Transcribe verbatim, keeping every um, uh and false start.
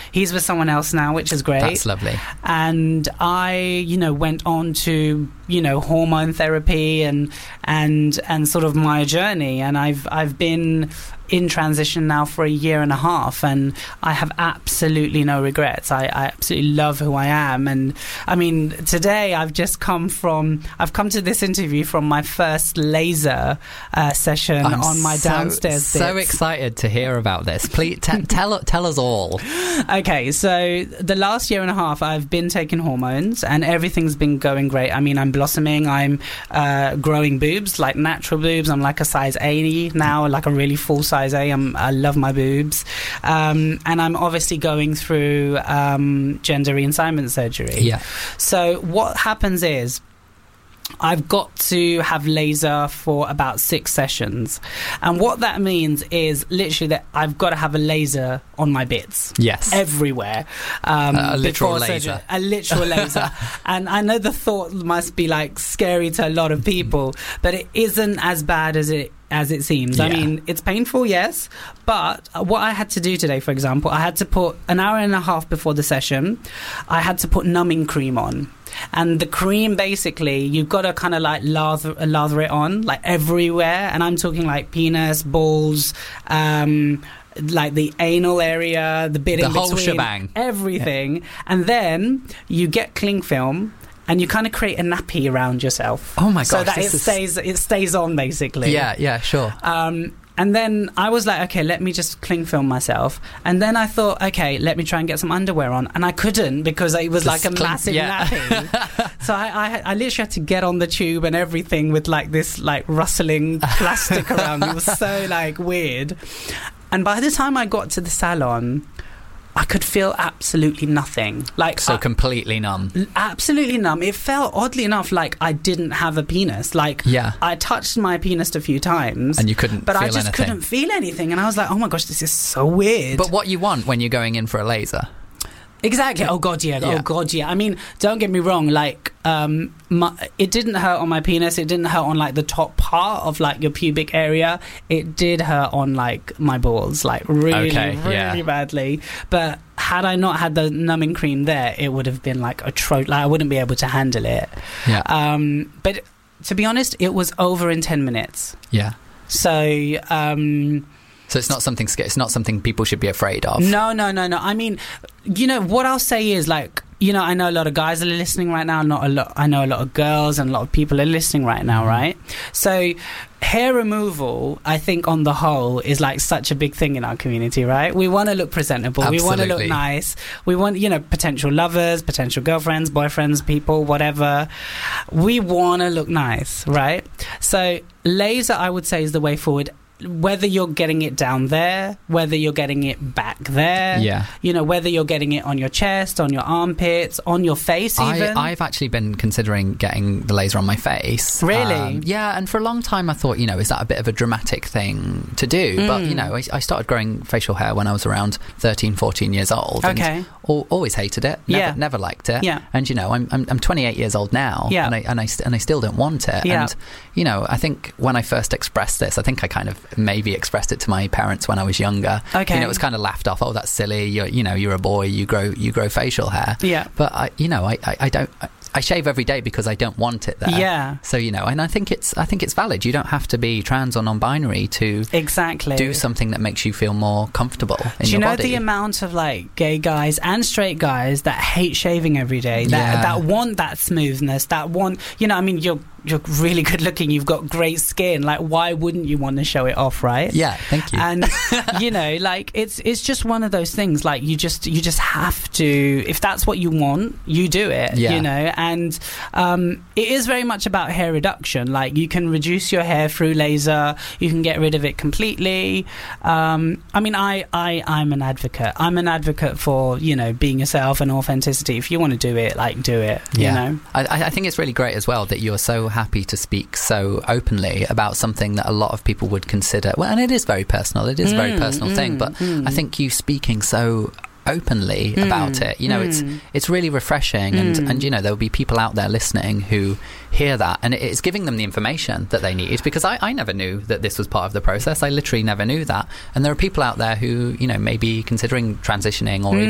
he's with someone else now, which is great. That's lovely. And I, you know, went on to, you know, hormone therapy and and and sort of my journey. And I've I've been in transition now for a year and a half, and I have absolutely no regrets. I, I absolutely love who I am. And I mean, today I've just come from I've come to this interview from my first laser uh, session I'm on my so, downstairs so bits. excited to hear about this. Please t- tell tell us all. Okay, so the last year and a half I've been taking hormones and everything's been going great. I mean, I'm blossoming, I'm uh, growing boobs, like natural boobs. I'm like a size eighty now, like a really full size A. I'm, I love my boobs. Um, and I'm obviously going through um, gender reassignment surgery. Yeah. So what happens is I've got to have laser for about six sessions. And what that means is literally that I've got to have a laser on my bits. Yes. Everywhere. Um, a literal before laser. surgery. A literal laser. And I know the thought must be like scary to a lot of people, but it isn't as bad as it as it seems. Yeah. I mean, it's painful, yes, but what I had to do today, for example, I had to put an hour and a half before the session, I had to put numbing cream on. And the cream, basically, you've got to kind of like lather, lather it on, like everywhere. And I'm talking like penis, balls, um, like the anal area, the bit The in whole between, shebang. everything. Yeah. And then you get cling film, and you kind of create a nappy around yourself. Oh my gosh! So that it is... stays, it stays on, basically. Yeah, yeah, sure. Um, and then I was like, okay, let me just cling film myself. And then I thought, okay, let me try and get some underwear on. And I couldn't because it was Just like a cling- massive yeah. nappy. So I, I, I literally had to get on the tube and everything with like this like rustling plastic around me. It was so like weird. And by the time I got to the salon, I could feel absolutely nothing. Like so I, completely numb. Absolutely numb. It felt, oddly enough, like I didn't have a penis. Like Yeah. I touched my penis a few times, And you couldn't but feel I just anything. couldn't feel anything. And I was like, oh my gosh, this is so weird. But what you want when you're going in for a laser? Exactly. Oh god, yeah. Yeah. Oh god, yeah. I mean, don't get me wrong. Like, um, my, it didn't hurt on my penis. It didn't hurt on like the top part of like your pubic area. It did hurt on like my balls, like really, Okay, really yeah. badly. But had I not had the numbing cream there, it would have been like a tro. Like I wouldn't be able to handle it. Yeah. Um, but to be honest, it was over in ten minutes. Yeah. So. Um, So it's not something sca- it's not something people should be afraid of. No, no, no, no. I mean, you know, what I'll say is like, you know, I know a lot of guys are listening right now. Not a lot. I know a lot of girls and a lot of people are listening right now, right? So hair removal, I think on the whole, is like such a big thing in our community, right? We want to look presentable. We want to look Absolutely. nice. We want, you know, potential lovers, potential girlfriends, boyfriends, people, whatever. We want to look nice, right? So laser, I would say, is the way forward. Whether you're getting it down there, whether you're getting it back there, Yeah. you know, whether you're getting it on your chest, on your armpits, on your face even. I, I've actually been considering getting the laser on my face. Really? Um, yeah, and for a long time I thought, you know, is that a bit of a dramatic thing to do? Mm. But, you know, I, I started growing facial hair when I was around thirteen, fourteen years old. Okay. And al- always hated it. Never, Yeah. never liked it. Yeah. And, you know, I'm, I'm, I'm twenty-eight years old now. Yeah. And I, and I, st- and I still don't want it. Yeah. And, you know, I think when I first expressed this, I think I kind of maybe expressed it to my parents when I was younger. Okay. You know, it was kind of laughed off. Oh, that's silly. You're, you know, you're a boy. You grow, you grow facial hair. Yeah. But I, you know, I, I, I don't. I, I shave every day because I don't want it there. Yeah. So, you know, and I think it's I think it's valid. You don't have to be trans or non-binary to Exactly. do something that makes you feel more comfortable in Do you your know body. the amount of like gay guys and straight guys that hate shaving every day, that Yeah. that want that smoothness, that want, you know, I mean, you're you're really good looking, you've got great skin, like why wouldn't you want to show it off, right? Yeah, thank you. And you know, like it's it's just one of those things, like you just you just have to, if that's what you want, you do it. Yeah. You know, and um it is very much about hair reduction. Like you can reduce your hair through laser, you can get rid of it completely. um I mean, I I I'm an advocate I'm an advocate for, you know, being yourself and authenticity. If you want to do it, like do it. Yeah. You know. I, I think it's really great as well that you're so happy to speak so openly about something that a lot of people would consider, well, and it is very personal, it is a very Mm, personal mm, thing, but mm. I think you speaking so openly Mm, about it, you know, it's mm. it's really refreshing, and Mm. and you know, there will be people out there listening who hear that, and it- it's giving them the information that they need, because I, I never knew that this was part of the process. I literally never knew that, and there are people out there who, you know, may be considering transitioning or Mm.